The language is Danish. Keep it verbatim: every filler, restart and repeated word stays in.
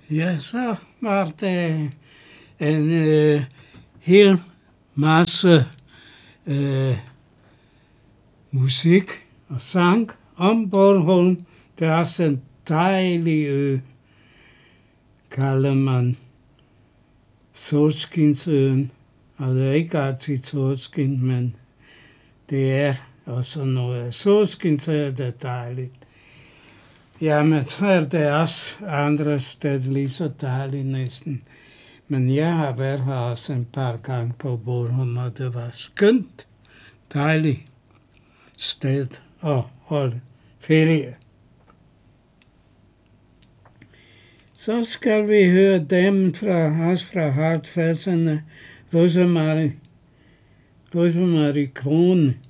Ja, så var det en øh, hel masse øh, musik og sang om Bornholm. Det er også en dejlig ø, kalder man Solskinsøen. Og det er ikke altid solskin, men det er også noget solskin, så er det dejligt. Ja, men så er det også andre steder lige så dejligt næsten. Men jeg har været her også en par gange på Bornholm, og det var skønt, dejligt sted at holde ferie. Så skal vi høre dem fra os fra Hartfeldserne, Rosemarie, Rosemarie Krone.